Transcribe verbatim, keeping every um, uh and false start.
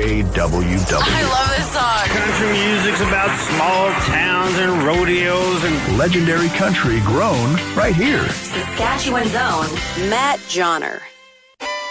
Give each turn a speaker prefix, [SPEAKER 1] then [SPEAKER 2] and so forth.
[SPEAKER 1] J W W.
[SPEAKER 2] I love this song.
[SPEAKER 3] Country music's about small towns and rodeos and
[SPEAKER 1] legendary country grown right here.
[SPEAKER 2] Saskatchewan's own Matt Johnner.